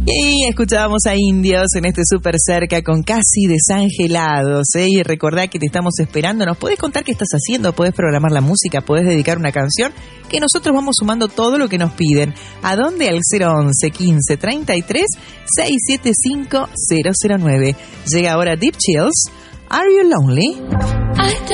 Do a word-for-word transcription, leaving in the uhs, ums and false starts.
Y escuchábamos a Indios en este súper cerca con Casi Desangelados, ¿eh? Y recordá que te estamos esperando. Nos podés contar qué estás haciendo, podés programar la música, podés dedicar una canción, que nosotros vamos sumando todo lo que nos piden. ¿A dónde? Al cero once, quince, treinta y tres, seiscientos setenta y cinco cero cero nueve. Llega ahora Deep Chills, Are You Lonely?